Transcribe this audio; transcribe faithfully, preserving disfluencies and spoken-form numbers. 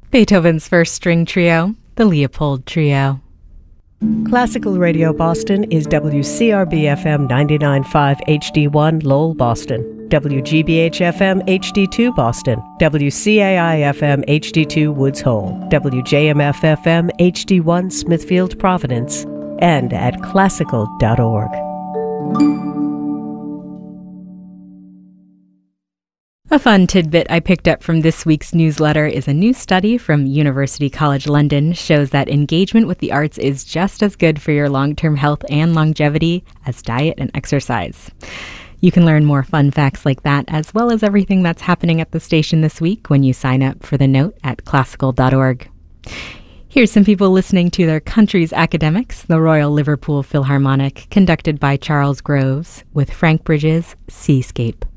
Beethoven's First String Trio, the Leopold Trio. Classical Radio Boston is W C R B F M ninety-nine point five H D one Lowell, Boston, W G B H F M H D two Boston, W C A I F M H D two Woods Hole, W J M F F M H D one Smithfield, Providence, and at classical dot org. A fun tidbit I picked up from this week's newsletter is a new study from University College London shows that engagement with the arts is just as good for your long-term health and longevity as diet and exercise. You can learn more fun facts like that, as well as everything that's happening at the station this week when you sign up for the note at classical dot org. Here's some people listening to their country's academics, the Royal Liverpool Philharmonic, conducted by Charles Groves, with Frank Bridges' Seascape.